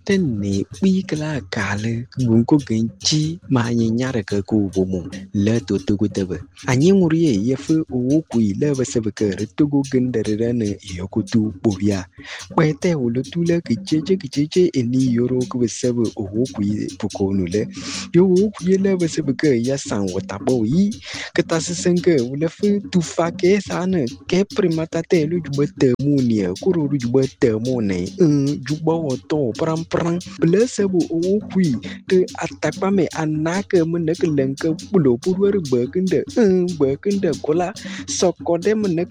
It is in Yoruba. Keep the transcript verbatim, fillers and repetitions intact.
Tenne ɓikla kale gunko genchi ma nyara ka ku bomo le to tugu tebe anyi ngurie yefu o ku ile basebe ke tugu gendere ne yokutu bobia kwete ulutule kicheche kicheche eni yoro ku basebe o ku pukonu le yo ku ile basebe ke ya san watabo yi ketasenge ulefu tufake sana ke primata te lu jubete munia kuru jubete mone jubo to pram pram blessable o kui te atakpa me anake muneke lenke pulo purwer bekende bekende kola sokode muneke